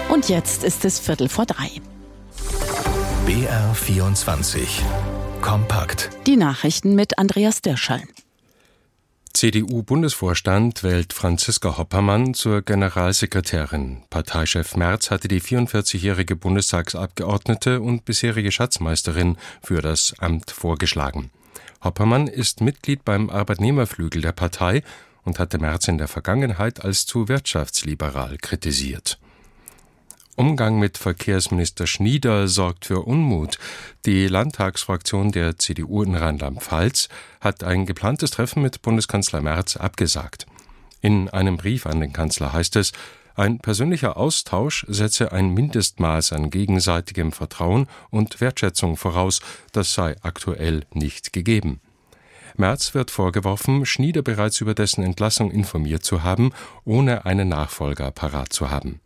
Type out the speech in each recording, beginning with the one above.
Und jetzt ist es 2:15. BR24 Kompakt. Die Nachrichten mit Andreas Dirschall. CDU-Bundesvorstand wählt Franziska Hoppermann zur Generalsekretärin. Parteichef Merz hatte die 44-jährige Bundestagsabgeordnete und bisherige Schatzmeisterin für das Amt vorgeschlagen. Hoppermann ist Mitglied beim Arbeitnehmerflügel der Partei und hatte Merz in der Vergangenheit als zu wirtschaftsliberal kritisiert. Umgang mit Verkehrsminister Schnieder sorgt für Unmut. Die Landtagsfraktion der CDU in Rheinland-Pfalz hat ein geplantes Treffen mit Bundeskanzler Merz abgesagt. In einem Brief an den Kanzler heißt es, ein persönlicher Austausch setze ein Mindestmaß an gegenseitigem Vertrauen und Wertschätzung voraus, das sei aktuell nicht gegeben. Merz wird vorgeworfen, Schnieder bereits über dessen Entlassung informiert zu haben, ohne einen Nachfolger parat zu haben.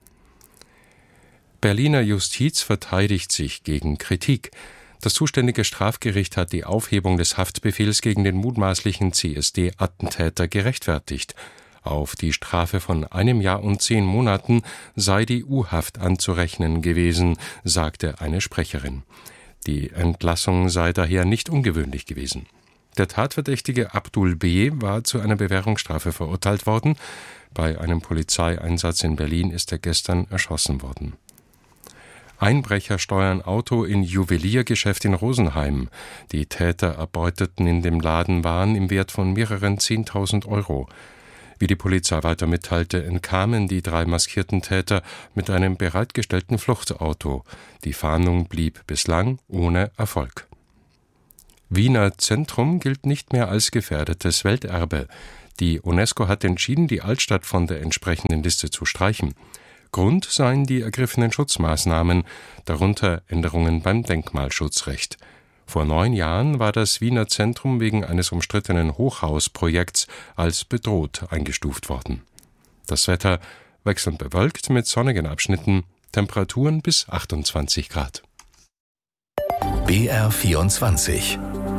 Berliner Justiz verteidigt sich gegen Kritik. Das zuständige Strafgericht hat die Aufhebung des Haftbefehls gegen den mutmaßlichen CSD-Attentäter gerechtfertigt. Auf die Strafe von 1 Jahr und 10 Monaten sei die U-Haft anzurechnen gewesen, sagte eine Sprecherin. Die Entlassung sei daher nicht ungewöhnlich gewesen. Der Tatverdächtige Abdul B. war zu einer Bewährungsstrafe verurteilt worden. Bei einem Polizeieinsatz in Berlin ist er gestern erschossen worden. Einbrecher steuern Auto in Juweliergeschäft in Rosenheim. Die Täter erbeuteten in dem Laden Waren im Wert von mehreren 10.000 Euro. Wie die Polizei weiter mitteilte, entkamen die 3 maskierten Täter mit einem bereitgestellten Fluchtauto. Die Fahndung blieb bislang ohne Erfolg. Wiener Zentrum gilt nicht mehr als gefährdetes Welterbe. Die UNESCO hat entschieden, die Altstadt von der entsprechenden Liste zu streichen. Grund seien die ergriffenen Schutzmaßnahmen, darunter Änderungen beim Denkmalschutzrecht. Vor 9 Jahren war das Wiener Zentrum wegen eines umstrittenen Hochhausprojekts als bedroht eingestuft worden. Das Wetter wechselnd bewölkt mit sonnigen Abschnitten, Temperaturen bis 28 Grad. BR24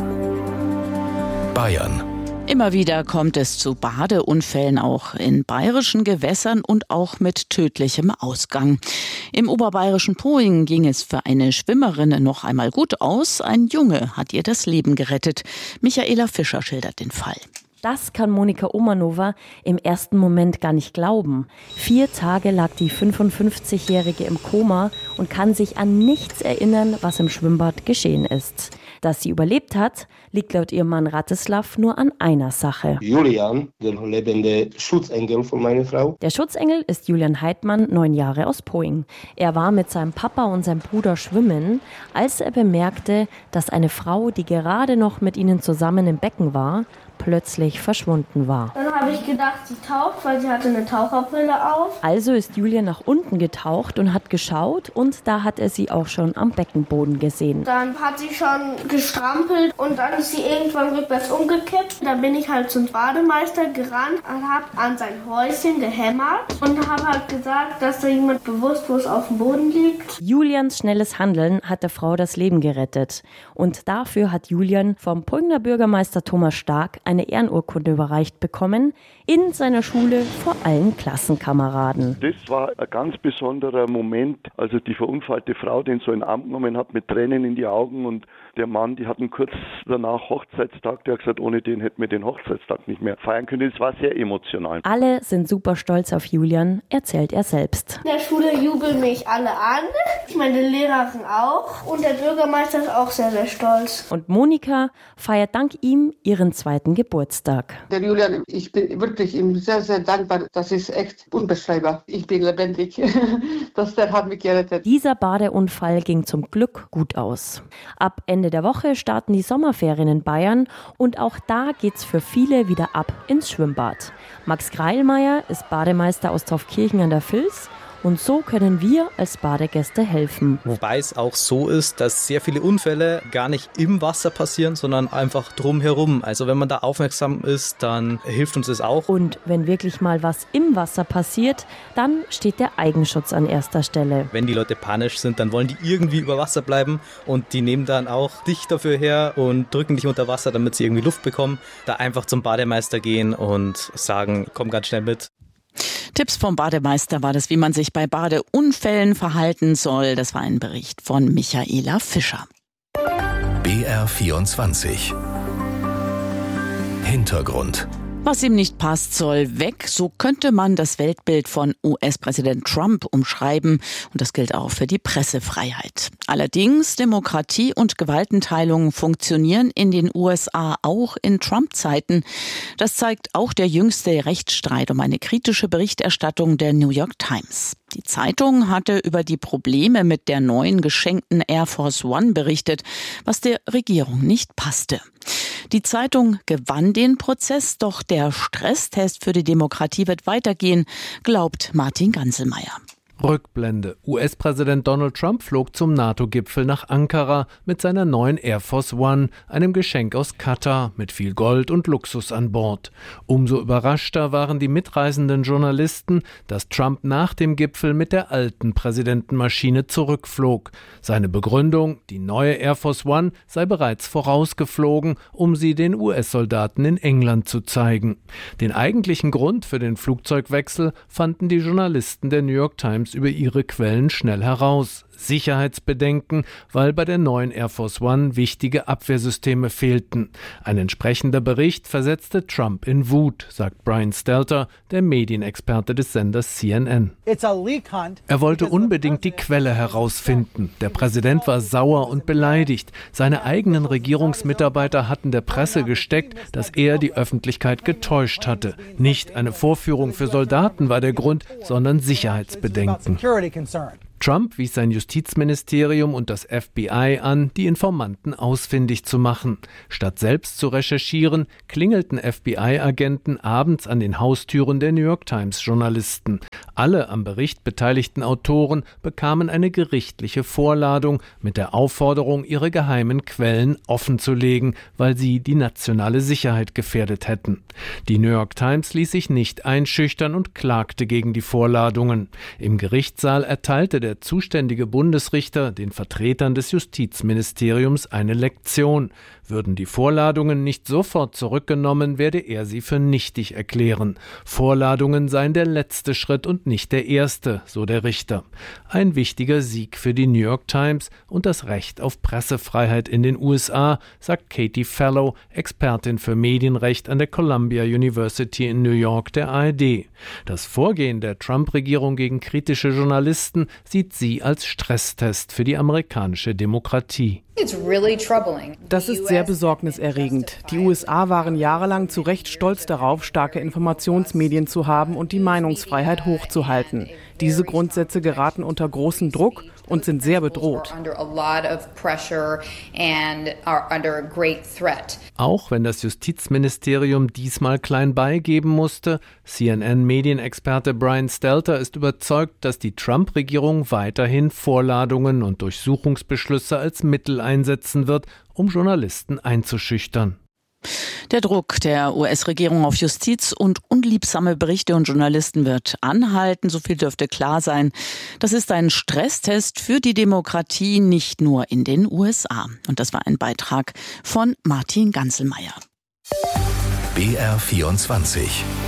Bayern. Immer wieder kommt es zu Badeunfällen, auch in bayerischen Gewässern und auch mit tödlichem Ausgang. Im oberbayerischen Poing ging es für eine Schwimmerin noch einmal gut aus. Ein Junge hat ihr das Leben gerettet. Michaela Fischer schildert den Fall. Das kann Monika Omanova im ersten Moment gar nicht glauben. 4 Tage lag die 55-Jährige im Koma und kann sich an nichts erinnern, was im Schwimmbad geschehen ist. Dass sie überlebt hat, liegt laut ihrem Mann Ratislav nur an einer Sache. Julian, der lebende Schutzengel von meiner Frau. Der Schutzengel ist Julian Heidmann, 9 Jahre aus Poing. Er war mit seinem Papa und seinem Bruder schwimmen, als er bemerkte, dass eine Frau, die gerade noch mit ihnen zusammen im Becken war, plötzlich verschwunden war. Dann habe ich gedacht, sie taucht, weil sie hatte eine Taucherbrille auf. Also ist Julia nach unten getaucht und hat geschaut und da hat er sie auch schon am Beckenboden gesehen. Dann hat sie schon gestrampelt und dann ist sie irgendwann rückwärts umgekippt. Dann bin ich halt zum Bademeister gerannt und habe an sein Häuschen gehämmert und habe halt gesagt, dass da jemand bewusstlos auf dem Boden liegt. Julians schnelles Handeln hat der Frau das Leben gerettet. Und dafür hat Julian vom Poinger Bürgermeister Thomas Stark eine Ehrenurkunde überreicht bekommen, in seiner Schule vor allen Klassenkameraden. Das war ein ganz besonderer Moment, also die verunfallte Frau den so in den Arm genommen hat mit Tränen in die Augen und der Mann, die hatten kurz danach Hochzeitstag, der hat gesagt, ohne den hätten wir den Hochzeitstag nicht mehr feiern können. Es war sehr emotional. Alle sind super stolz auf Julian, erzählt er selbst. In der Schule jubeln mich alle an, meine Lehrerin auch und der Bürgermeister ist auch sehr, sehr stolz. Und Monika feiert dank ihm ihren 2. Geburtstag. Der Julian, ich bin wirklich ihm sehr, sehr dankbar. Das ist echt unbeschreibbar. Ich bin lebendig. Der hat mich gerettet. Dieser Badeunfall ging zum Glück gut aus. Ab Ende der Woche starten die Sommerferien in Bayern und auch da geht's für viele wieder ab ins Schwimmbad. Max Greilmeier ist Bademeister aus Taufkirchen an der Vils. Und so können wir als Badegäste helfen. Wobei es auch so ist, dass sehr viele Unfälle gar nicht im Wasser passieren, sondern einfach drumherum. Also wenn man da aufmerksam ist, dann hilft uns das auch. Und wenn wirklich mal was im Wasser passiert, dann steht der Eigenschutz an erster Stelle. Wenn die Leute panisch sind, dann wollen die irgendwie über Wasser bleiben und die nehmen dann auch dich dafür her und drücken dich unter Wasser, damit sie irgendwie Luft bekommen. Da einfach zum Bademeister gehen und sagen, komm ganz schnell mit. Tipps vom Bademeister war das, wie man sich bei Badeunfällen verhalten soll. Das war ein Bericht von Michaela Fischer. BR24 Hintergrund. Was ihm nicht passt, soll weg. So könnte man das Weltbild von US-Präsident Trump umschreiben. Und das gilt auch für die Pressefreiheit. Allerdings, Demokratie und Gewaltenteilung funktionieren in den USA auch in Trump-Zeiten. Das zeigt auch der jüngste Rechtsstreit um eine kritische Berichterstattung der New York Times. Die Zeitung hatte über die Probleme mit der neuen geschenkten Air Force One berichtet, was der Regierung nicht passte. Die Zeitung gewann den Prozess, doch der Stresstest für die Demokratie wird weitergehen, glaubt Martin Ganselmeier. Rückblende. US-Präsident Donald Trump flog zum NATO-Gipfel nach Ankara mit seiner neuen Air Force One, einem Geschenk aus Katar mit viel Gold und Luxus an Bord. Umso überraschter waren die mitreisenden Journalisten, dass Trump nach dem Gipfel mit der alten Präsidentenmaschine zurückflog. Seine Begründung, die neue Air Force One sei bereits vorausgeflogen, um sie den US-Soldaten in England zu zeigen. Den eigentlichen Grund für den Flugzeugwechsel fanden die Journalisten der New York Times über ihre Quellen schnell heraus. Sicherheitsbedenken, weil bei der neuen Air Force One wichtige Abwehrsysteme fehlten. Ein entsprechender Bericht versetzte Trump in Wut, sagt Brian Stelter, der Medienexperte des Senders CNN. Er wollte unbedingt die Quelle herausfinden. Der Präsident war sauer und beleidigt. Seine eigenen Regierungsmitarbeiter hatten der Presse gesteckt, dass er die Öffentlichkeit getäuscht hatte. Nicht eine Vorführung für Soldaten war der Grund, sondern Sicherheitsbedenken. Trump wies sein Justizministerium und das FBI an, die Informanten ausfindig zu machen. Statt selbst zu recherchieren, klingelten FBI-Agenten abends an den Haustüren der New York Times-Journalisten. Alle am Bericht beteiligten Autoren bekamen eine gerichtliche Vorladung mit der Aufforderung, ihre geheimen Quellen offenzulegen, weil sie die nationale Sicherheit gefährdet hätten. Die New York Times ließ sich nicht einschüchtern und klagte gegen die Vorladungen. Im Gerichtssaal erteilte der zuständige Bundesrichter den Vertretern des Justizministeriums eine Lektion. Würden die Vorladungen nicht sofort zurückgenommen, werde er sie für nichtig erklären. Vorladungen seien der letzte Schritt und nicht der erste, so der Richter. Ein wichtiger Sieg für die New York Times und das Recht auf Pressefreiheit in den USA, sagt Katie Fallow, Expertin für Medienrecht an der Columbia University in New York der ARD. Das Vorgehen der Trump-Regierung gegen kritische Journalisten sieht sie als Stresstest für die amerikanische Demokratie. Das ist sehr besorgniserregend. Die USA waren jahrelang zu Recht stolz darauf, starke Informationsmedien zu haben und die Meinungsfreiheit hochzuhalten. Diese Grundsätze geraten unter großen Druck und sind sehr bedroht. Auch wenn das Justizministerium diesmal klein beigeben musste, CNN-Medienexperte Brian Stelter ist überzeugt, dass die Trump-Regierung weiterhin Vorladungen und Durchsuchungsbeschlüsse als Mittel einsetzen wird, um Journalisten einzuschüchtern. Der Druck der US-Regierung auf Justiz und unliebsame Berichte und Journalisten wird anhalten. So viel dürfte klar sein. Das ist ein Stresstest für die Demokratie, nicht nur in den USA. Und das war ein Beitrag von Martin Ganselmeier. BR24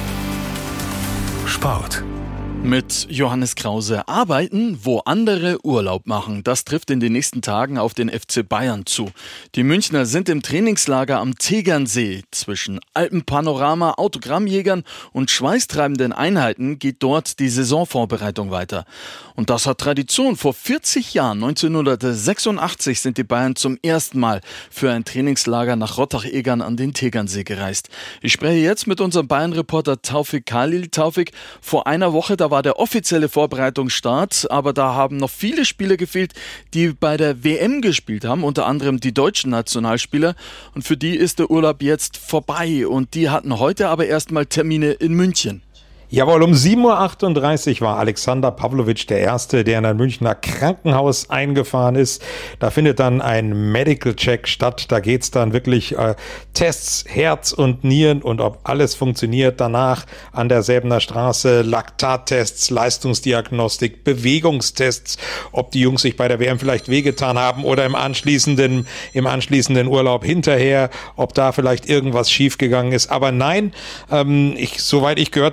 Sport. Mit Johannes Krause. Arbeiten, wo andere Urlaub machen. Das trifft in den nächsten Tagen auf den FC Bayern zu. Die Münchner sind im Trainingslager am Tegernsee. Zwischen Alpenpanorama, Autogrammjägern und schweißtreibenden Einheiten geht dort die Saisonvorbereitung weiter. Und das hat Tradition. Vor 40 Jahren, 1986, sind die Bayern zum ersten Mal für ein Trainingslager nach Rottach-Egern an den Tegernsee gereist. Ich spreche jetzt mit unserem Bayern-Reporter Taufik Khalil. Taufik, vor einer Woche, da war der offizielle Vorbereitungsstart, aber da haben noch viele Spieler gefehlt, die bei der WM gespielt haben, unter anderem die deutschen Nationalspieler. Und für die ist der Urlaub jetzt vorbei und die hatten heute aber erstmal Termine in München. Jawohl, um 7.38 Uhr war Alexander Pavlovic der Erste, der in ein Münchner Krankenhaus eingefahren ist. Da findet dann ein Medical Check statt. Da geht's dann wirklich Tests, Herz und Nieren und ob alles funktioniert. Danach an der Säbener Straße Laktattests, Leistungsdiagnostik, Bewegungstests, ob die Jungs sich bei der WM vielleicht wehgetan haben oder im anschließenden Urlaub hinterher, ob da vielleicht irgendwas schiefgegangen ist. Aber nein, soweit ich gehört habe,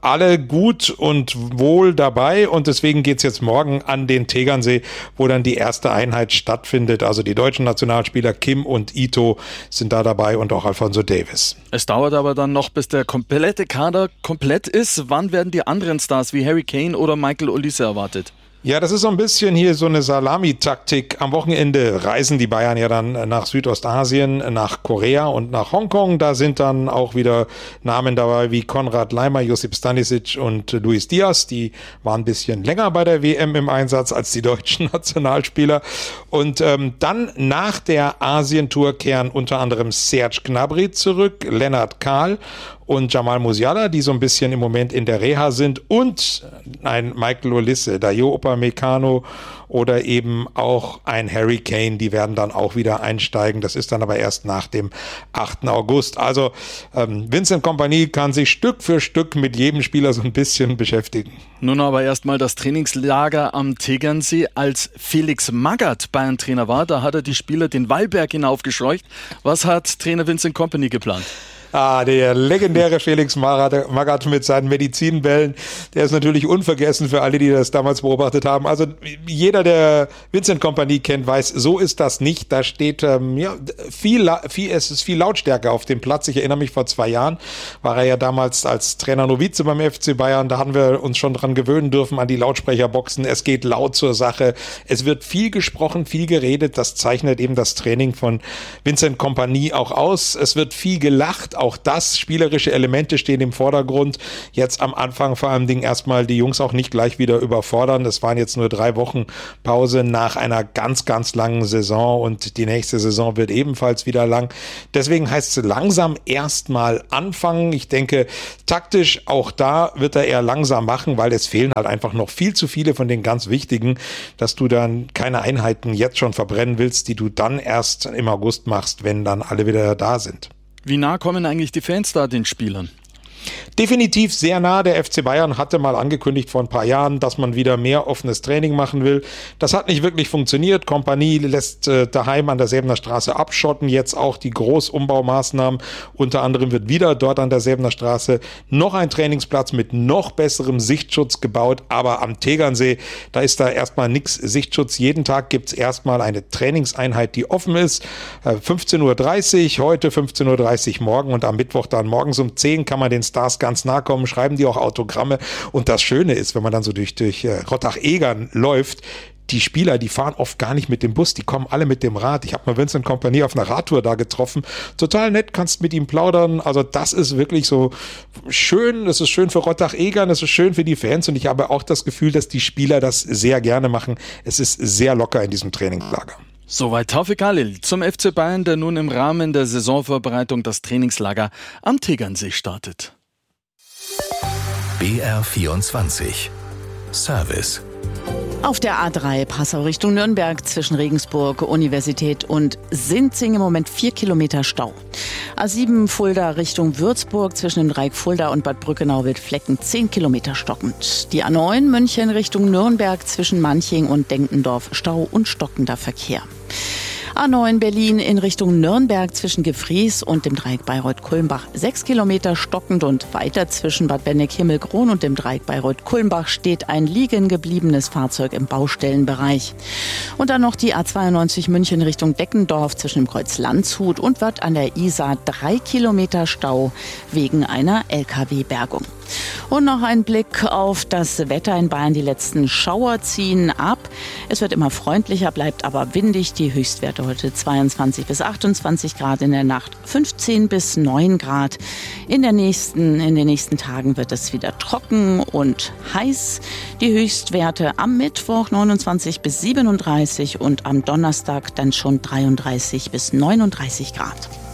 alle gut und wohl dabei und deswegen geht's jetzt morgen an den Tegernsee, wo dann die erste Einheit stattfindet. Also die deutschen Nationalspieler Kim und Ito sind da dabei und auch Alphonso Davies. Es dauert aber dann noch, bis der komplette Kader komplett ist. Wann werden die anderen Stars wie Harry Kane oder Michael Olise erwartet? Ja, das ist so ein bisschen hier so eine Salami-Taktik. Am Wochenende reisen die Bayern ja dann nach Südostasien, nach Korea und nach Hongkong. Da sind dann auch wieder Namen dabei wie Konrad Laimer, Josip Stanisic und Luis Diaz. Die waren ein bisschen länger bei der WM im Einsatz als die deutschen Nationalspieler. Und dann nach der Asientour kehren unter anderem Serge Gnabry zurück, Lennart Kahl und Jamal Musiala, die so ein bisschen im Moment in der Reha sind, und ein Michael Olise, Dayo Upamecano oder eben auch ein Harry Kane, die werden dann auch wieder einsteigen. Das ist dann aber erst nach dem 8. August. Also Vincent Kompany kann sich Stück für Stück mit jedem Spieler so ein bisschen beschäftigen. Nun aber erstmal das Trainingslager am Tegernsee. Als Felix Magath Bayern-Trainer war, da hat er die Spieler den Wallberg hinaufgescheucht. Was hat Trainer Vincent Kompany geplant? Der legendäre Felix Magath mit seinen Medizinbällen, der ist natürlich unvergessen für alle, die das damals beobachtet haben. Also jeder, der Vincent Kompany kennt, weiß, so ist das nicht. Da steht es ist viel Lautstärke auf dem Platz. Ich erinnere mich, vor 2 Jahren war er ja damals als Trainer Novize beim FC Bayern. Da haben wir uns schon dran gewöhnen dürfen an die Lautsprecherboxen. Es geht laut zur Sache. Es wird viel gesprochen, viel geredet. Das zeichnet eben das Training von Vincent Kompany auch aus. Es wird viel gelacht. Auch das, spielerische Elemente stehen im Vordergrund. Jetzt am Anfang vor allem erstmal die Jungs auch nicht gleich wieder überfordern. Das waren jetzt nur 3 Wochen Pause nach einer ganz, ganz langen Saison und die nächste Saison wird ebenfalls wieder lang. Deswegen heißt es langsam erstmal anfangen. Ich denke, taktisch auch da wird er eher langsam machen, weil es fehlen halt einfach noch viel zu viele von den ganz wichtigen, dass du dann keine Einheiten jetzt schon verbrennen willst, die du dann erst im August machst, wenn dann alle wieder da sind. Wie nah kommen eigentlich die Fans da den Spielern? Definitiv sehr nah. Der FC Bayern hatte mal angekündigt vor ein paar Jahren, dass man wieder mehr offenes Training machen will. Das hat nicht wirklich funktioniert. Kompany lässt daheim an der Säbener Straße abschotten. Jetzt auch die Großumbaumaßnahmen. Unter anderem wird wieder dort an der Säbener Straße noch ein Trainingsplatz mit noch besserem Sichtschutz gebaut. Aber am Tegernsee, da ist da erstmal nichts Sichtschutz. Jeden Tag gibt's erstmal eine Trainingseinheit, die offen ist. 15.30 Uhr heute, 15.30 Uhr morgen und am Mittwoch dann morgens um 10 kann man den Stars ganz nahe kommen, schreiben die auch Autogramme. Und das Schöne ist, wenn man dann so durch Rottach-Egern läuft, die Spieler, die fahren oft gar nicht mit dem Bus, die kommen alle mit dem Rad. Ich habe mal Vincent Kompany auf einer Radtour da getroffen. Total nett, kannst mit ihm plaudern. Also das ist wirklich so schön. Das ist schön für Rottach-Egern, das ist schön für die Fans. Und ich habe auch das Gefühl, dass die Spieler das sehr gerne machen. Es ist sehr locker in diesem Trainingslager. Soweit Taufik Halil zum FC Bayern, der nun im Rahmen der Saisonvorbereitung das Trainingslager am Tegernsee startet. BR24 Service. Auf der A3 Passau Richtung Nürnberg zwischen Regensburg, Universität und Sinzing im Moment 4 Kilometer Stau. A7 Fulda Richtung Würzburg zwischen dem Dreieck Fulda und Bad Brückenau-Wildflecken 10 Kilometer stockend. Die A9 München Richtung Nürnberg zwischen Manching und Denkendorf Stau und stockender Verkehr. A9 Berlin in Richtung Nürnberg zwischen Gefries und dem Dreieck Bayreuth-Kulmbach 6 Kilometer stockend und weiter zwischen Bad Benneck-Himmelkron und dem Dreieck Bayreuth-Kulmbach steht ein liegen gebliebenes Fahrzeug im Baustellenbereich. Und dann noch die A92 München Richtung Deckendorf zwischen dem Kreuz Landshut und Wörth an der Isar 3 Kilometer Stau wegen einer LKW-Bergung. Und noch ein Blick auf das Wetter in Bayern. Die letzten Schauer ziehen ab. Es wird immer freundlicher, bleibt aber windig. Die Höchstwerte heute 22 bis 28 Grad, in der Nacht 15 bis 9 Grad. In den nächsten Tagen wird es wieder trocken und heiß. Die Höchstwerte am Mittwoch 29 bis 37 und am Donnerstag dann schon 33 bis 39 Grad.